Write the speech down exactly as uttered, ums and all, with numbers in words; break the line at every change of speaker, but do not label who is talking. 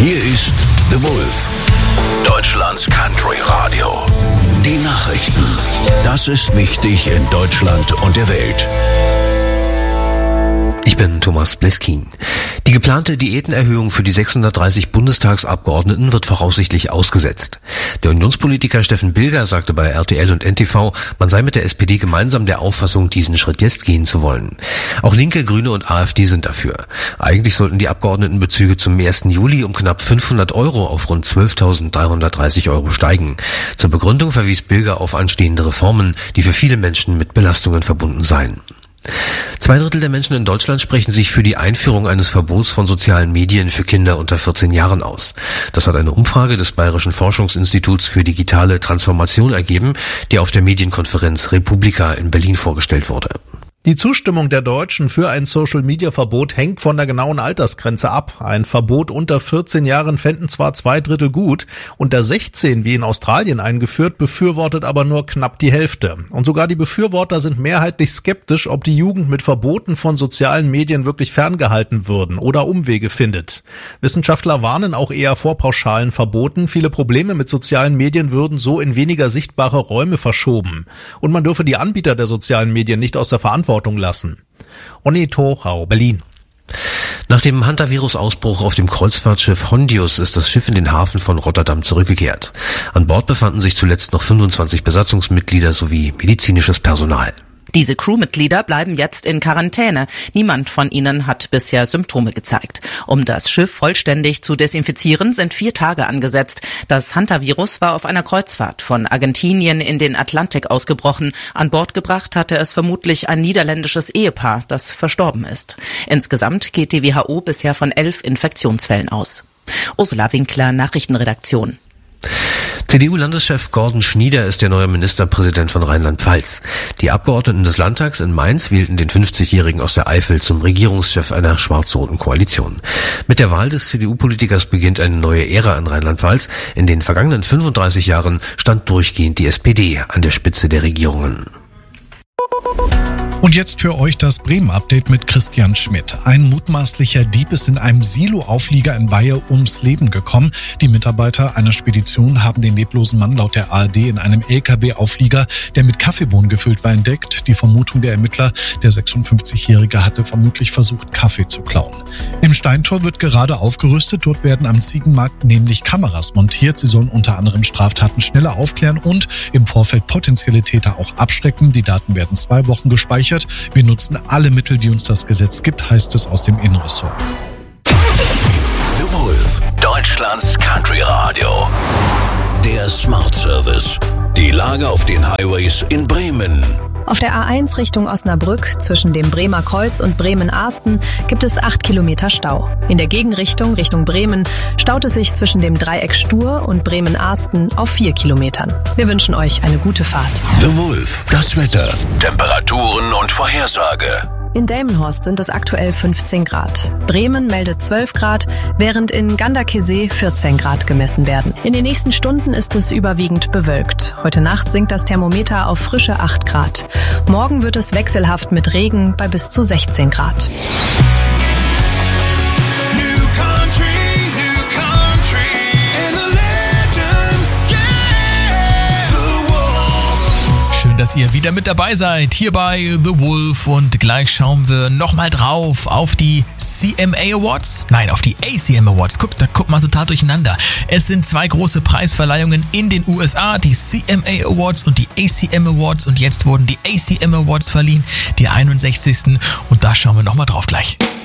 Hier ist The Wolf, Deutschlands Country Radio. Die Nachrichten. Das ist wichtig in Deutschland und der Welt.
Ich bin Thomas Bleskin. Die geplante Diätenerhöhung für die sechshundertdreißig Bundestagsabgeordneten wird voraussichtlich ausgesetzt. Der Unionspolitiker Steffen Bilger sagte bei R T L und N T V, man sei mit der S P D gemeinsam der Auffassung, diesen Schritt jetzt gehen zu wollen. Auch Linke, Grüne und AfD sind dafür. Eigentlich sollten die Abgeordnetenbezüge zum ersten Juli um knapp fünfhundert Euro auf rund zwölftausenddreihundertdreißig Euro steigen. Zur Begründung verwies Bilger auf anstehende Reformen, die für viele Menschen mit Belastungen verbunden seien. Zwei Drittel der Menschen in Deutschland sprechen sich für die Einführung eines Verbots von sozialen Medien für Kinder unter vierzehn Jahren aus. Das hat eine Umfrage des Bayerischen Forschungsinstituts für digitale Transformation ergeben, die auf der Medienkonferenz Republika in Berlin vorgestellt wurde.
Die Zustimmung der Deutschen für ein Social-Media-Verbot hängt von der genauen Altersgrenze ab. Ein Verbot unter vierzehn Jahren fänden zwar zwei Drittel gut, unter sechzehn, wie in Australien eingeführt, befürwortet aber nur knapp die Hälfte. Und sogar die Befürworter sind mehrheitlich skeptisch, ob die Jugend mit Verboten von sozialen Medien wirklich ferngehalten würden oder Umwege findet. Wissenschaftler warnen auch eher vor pauschalen Verboten. Viele Probleme mit sozialen Medien würden so in weniger sichtbare Räume verschoben. Und man dürfe die Anbieter der sozialen Medien nicht aus der Verantwortung lassen. Onni Tochau, Berlin.
Nach dem Hantavirus-Ausbruch auf dem Kreuzfahrtschiff Hondius ist das Schiff in den Hafen von Rotterdam zurückgekehrt. An Bord befanden sich zuletzt noch fünfundzwanzig Besatzungsmitglieder sowie medizinisches Personal.
Diese Crewmitglieder bleiben jetzt in Quarantäne. Niemand von ihnen hat bisher Symptome gezeigt. Um das Schiff vollständig zu desinfizieren, sind vier Tage angesetzt. Das Hantavirus war auf einer Kreuzfahrt von Argentinien in den Atlantik ausgebrochen. An Bord gebracht hatte es vermutlich ein niederländisches Ehepaar, das verstorben ist. Insgesamt geht die W H O bisher von elf Infektionsfällen aus. Ursula Winkler, Nachrichtenredaktion.
C D U-Landeschef Gordon Schnieder ist der neue Ministerpräsident von Rheinland-Pfalz. Die Abgeordneten des Landtags in Mainz wählten den fünfzigjährigen aus der Eifel zum Regierungschef einer schwarz-roten Koalition. Mit der Wahl des C D U-Politikers beginnt eine neue Ära in Rheinland-Pfalz. In den vergangenen fünfunddreißig Jahren stand durchgehend die S P D an der Spitze der Regierungen.
Und jetzt für euch das Bremen-Update mit Christian Schmidt. Ein mutmaßlicher Dieb ist in einem Silo-Auflieger in Weihe ums Leben gekommen. Die Mitarbeiter einer Spedition haben den leblosen Mann laut der A R D in einem L K W-Auflieger, der mit Kaffeebohnen gefüllt war, entdeckt. Die Vermutung der Ermittler, der sechsundfünfzigjährige hatte vermutlich versucht, Kaffee zu klauen. Im Steintor wird gerade aufgerüstet. Dort werden am Ziegenmarkt nämlich Kameras montiert. Sie sollen unter anderem Straftaten schneller aufklären und im Vorfeld potenzielle Täter auch abschrecken. Die Daten werden zwei Wochen gespeichert. Wir nutzen alle Mittel, die uns das Gesetz gibt, heißt es aus dem Innenressort.
The Wolf, Deutschlands Country Radio. Der Smart Service. Die Lage auf den Highways in Bremen.
Auf der A eins Richtung Osnabrück zwischen dem Bremer Kreuz und Bremen-Ahsten gibt es acht Kilometer Stau. In der Gegenrichtung Richtung Bremen staut es sich zwischen dem Dreieck Stur und Bremen-Ahsten auf vier Kilometern. Wir wünschen euch eine gute Fahrt.
The Wolf, das Wetter, Temperaturen und Vorhersage.
In Delmenhorst sind es aktuell fünfzehn Grad. Bremen meldet zwölf Grad, während in Ganderkesee vierzehn Grad gemessen werden. In den nächsten Stunden ist es überwiegend bewölkt. Heute Nacht sinkt das Thermometer auf frische acht Grad. Morgen wird es wechselhaft mit Regen bei bis zu sechzehn Grad.
Dass ihr wieder mit dabei seid, hier bei The Wolf, und gleich schauen wir nochmal drauf auf die C M A Awards, nein, auf die A C M Awards, guck, da guckt man total durcheinander. Es sind zwei große Preisverleihungen in den U S A, die C M A Awards und die A C M Awards, und jetzt wurden die A C M Awards verliehen, die einundsechzigsten, und da schauen wir nochmal drauf gleich.